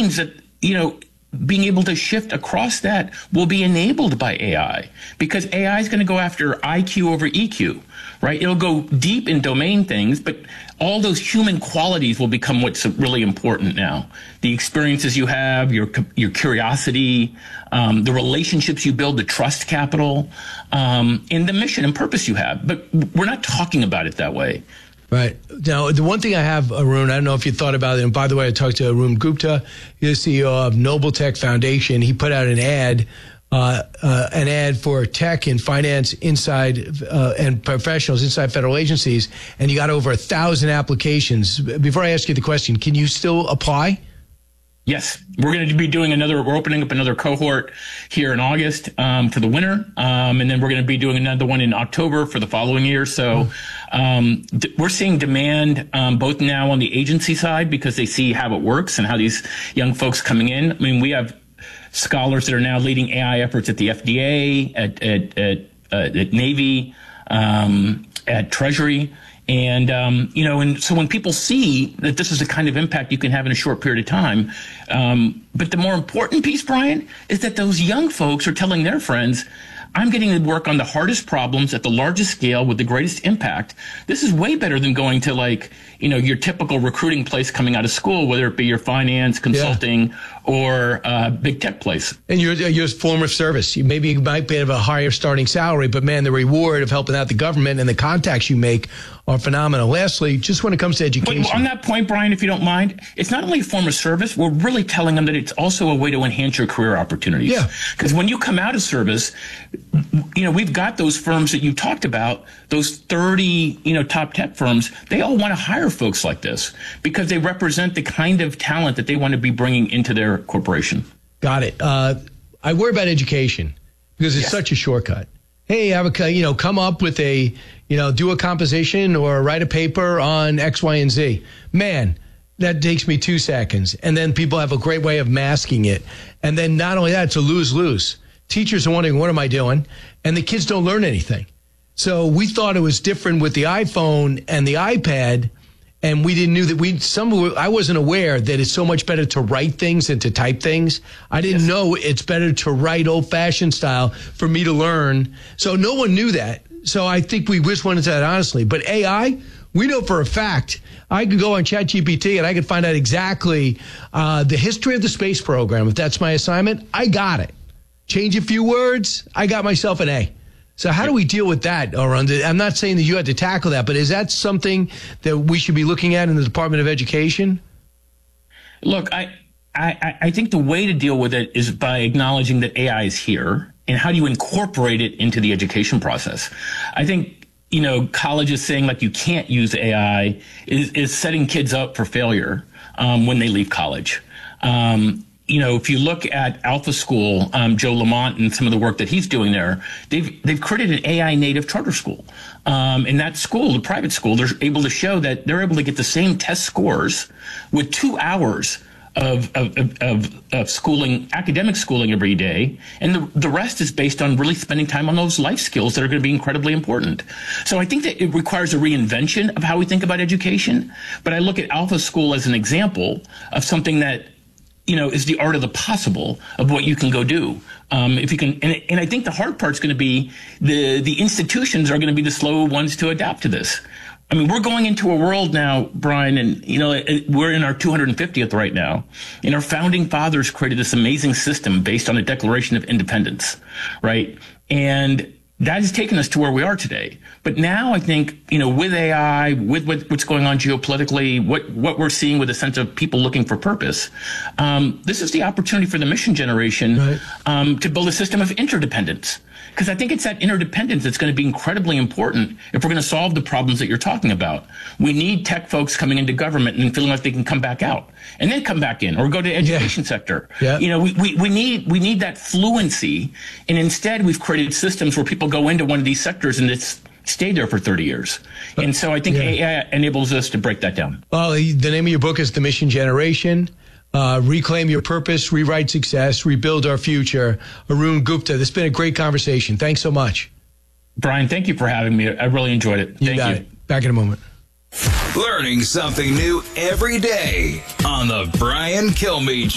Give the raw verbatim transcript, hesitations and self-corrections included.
assumes that, you know, being able to shift across that will be enabled by A I, because A I is going to go after I Q over E Q, right? It'll go deep in domain things, but all those human qualities will become what's really important now. The experiences you have, your your curiosity, um, the relationships you build, the trust capital, um, and the mission and purpose you have. But we're not talking about it that way. Right. Now, the one thing I have, Arun, I don't know if you thought about it, and by the way, I talked to Arun Gupta, he's the C E O of Noble Tech Foundation. He put out an ad, uh, uh, an ad for tech and finance inside uh, and professionals inside federal agencies, and you got over a thousand applications. Before I ask you the question, can you still apply? Yes, we're going to be doing another, we're opening up another cohort here in August um, for the winter. Um, and then we're going to be doing another one in October for the following year. So um, d- we're seeing demand um, both now on the agency side, because they see how it works and how these young folks coming in. I mean, we have scholars that are now leading A I efforts at the F D A, at, at, at, uh, at Navy, um, at Treasury. And, um, you know, and so when people see that this is the kind of impact you can have in a short period of time, um, but the more important piece, Brian, is that those young folks are telling their friends, I'm getting to work on the hardest problems at the largest scale with the greatest impact. This is way better than going to, like, you know, your typical recruiting place coming out of school, whether it be your finance, consulting, yeah. or uh, big tech place. And your your form of service. You maybe you might have a higher starting salary, but man, the reward of helping out the government and the contacts you make are phenomenal. Lastly, just when it comes to education. But on that point, Brian, if you don't mind, it's not only a form of service, we're really telling them that it's also a way to enhance your career opportunities. Yeah. Because when you come out of service, you know, we've got those firms that you talked about, those thirty, you know, top tech firms, they all want to hire folks like this because they represent the kind of talent that they want to be bringing into their corporation. Got it. Uh, I worry about education because it's yes. such a shortcut. Hey, have a, you know, come up with a, you know, do a composition or write a paper on X, Y, and Z. Man, that takes me two seconds. And then people have a great way of masking it. And then not only that, it's a lose-lose. Teachers are wondering, what am I doing? And the kids don't learn anything. So we thought it was different with the iPhone and the iPad. And we didn't knew that we, some, I wasn't aware that it's so much better to write things than to type things. I didn't yes. know it's better to write old fashioned style for me to learn. So no one knew that. So I think we just went into that honestly. But A I, we know for a fact, I could go on ChatGPT and I could find out exactly uh, the history of the space program. If that's my assignment, I got it. Change a few words, I got myself an A. So how do we deal with that, Arun? I'm not saying that you had to tackle that, but is that something that we should be looking at in the Department of Education? Look, I, I, I think the way to deal with it is by acknowledging that A I is here, and how do you incorporate it into the education process? I think, you know, colleges saying like you can't use A I is, is setting kids up for failure um, when they leave college. Um, You know, if you look at Alpha School, um, Joe Lamont and some of the work that he's doing there, they've they've created an A I native charter school. Um, in that school, the private school, they're able to show that they're able to get the same test scores with two hours of of, of, of schooling, academic schooling every day, and the the rest is based on really spending time on those life skills that are going to be incredibly important. So I think that it requires a reinvention of how we think about education. But I look at Alpha School as an example of something that, you know, is the art of the possible of what you can go do. Um, if you can, and, and I think the hard part's going to be the, the institutions are going to be the slow ones to adapt to this. I mean, we're going into a world now, Brian, and, you know, we're in our two hundred fiftieth right now. And our founding fathers created this amazing system based on a Declaration of Independence, right? And that has taken us to where we are today. But now I think, you know, with A I, with what, what's going on geopolitically, what, what we're seeing with a sense of people looking for purpose, um, this is the opportunity for the mission generation right. um, to build a system of interdependence. Because I think it's that interdependence that's going to be incredibly important if we're going to solve the problems that you're talking about. We need tech folks coming into government and feeling like they can come back out and then come back in or go to the education yeah. sector. Yeah. You know, we, we, we need we need that fluency. And instead, we've created systems where people go into one of these sectors and it's stay there for thirty years. And so I think yeah. A I enables us to break that down. Well, the name of your book is The Mission Generation. Uh, reclaim your purpose, rewrite success, rebuild our future. Arun Gupta, this has been a great conversation. Thanks so much. Brian, thank you for having me. I really enjoyed it. You Thank got you. It. Back in a moment. Learning something new every day on the Brian Kilmeade